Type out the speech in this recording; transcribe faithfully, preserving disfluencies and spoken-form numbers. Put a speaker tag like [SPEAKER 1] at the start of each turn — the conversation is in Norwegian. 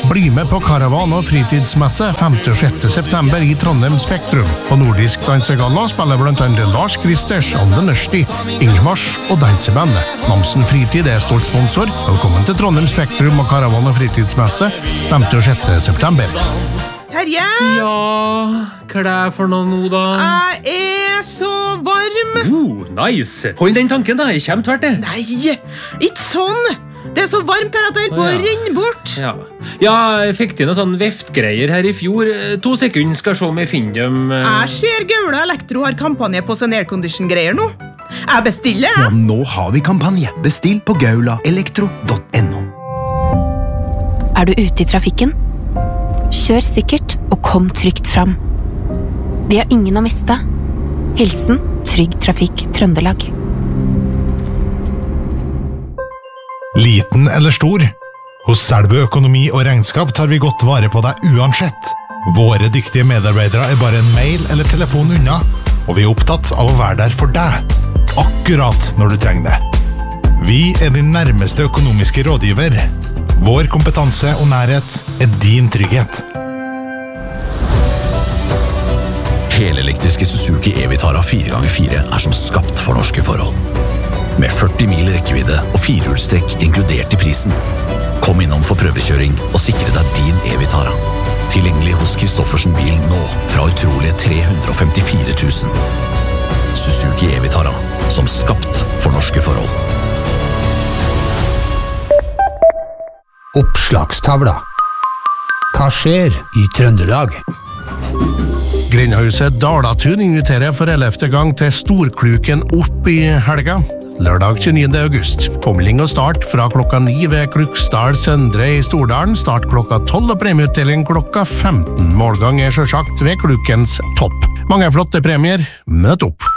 [SPEAKER 1] Bli med på Karavan- og fritidsmesse femte og sjette september i Trondheim Spektrum. På Nordisk Dansegalla spiller blant annet Lars Kristers, Anne Nørsti, Ingmars og Dansebandet. Namsen Fritid er stolt sponsor. Velkommen til Trondheim Spektrum og Karavan- og fritidsmesse femte og sjette september.
[SPEAKER 2] Terje?
[SPEAKER 3] Ja, hva er det for noe nå da?
[SPEAKER 2] Jeg er så varm.
[SPEAKER 3] Uh, nice. Hold den tanken da, jeg kommer tvert det.
[SPEAKER 2] Nei, ikke sånn. Det er så varmt her at jeg er på å
[SPEAKER 3] Å, ja.
[SPEAKER 2] renne bort.
[SPEAKER 3] Ja. ja, jeg fikk til noen sånne veftgreier her i fjor. To sekunder skal jeg se om jeg finner dem.
[SPEAKER 2] Jeg ser Gaula Elektro har kampanje på sånne aircondition-greier nå. Jeg bestiller,
[SPEAKER 4] Ja,
[SPEAKER 2] jeg.
[SPEAKER 4] nå har vi kampanje. Bestill på gaula elektro punktum no.
[SPEAKER 5] Er du ute i trafikken? Kjør sikkert og kom trygt fram. Vi har ingen å miste. Hilsen Trygg Trafikk Trøndelag.
[SPEAKER 6] Liten eller stor? Hos Selbu Økonomi og Regnskap tar vi godt vare på deg uansett. Våre dyktige medarbeidere er bare en mail eller telefon unna, og vi er opptatt av å være der for deg, akkurat når du trenger det. Vi er din nærmeste økonomiske rådgiver. Vår kompetanse og nærhet er din trygghet.
[SPEAKER 7] Helelektriske Suzuki E-Vitara fire ganger fire er som skapt for norske forhold. Med førti mil rekkevidde og firehjulstrekk inkludert i prisen. Kom innom for prøvekjøring og sikre deg din E-Vitara. Tilgjengelig hos Kristoffersen bil nå fra utrolige tre hundre og femtifire tusen. Suzuki E-Vitara, som skapt for norske forhold.
[SPEAKER 8] Oppslagstavla. Hva skjer i Trøndelag?
[SPEAKER 1] Grindhuset Dalatun inviterer for ellevte gang til Storkluken opp i helga. Lørdag tjueniende august. Påmelding og start fra klokka ni ved Kluksdal Søndre i Stordalen. Start klokka tolv og premieutdeling klokka femten. Målgang er selvsagt ved Klukens topp. Mange flotte premier. Møt opp!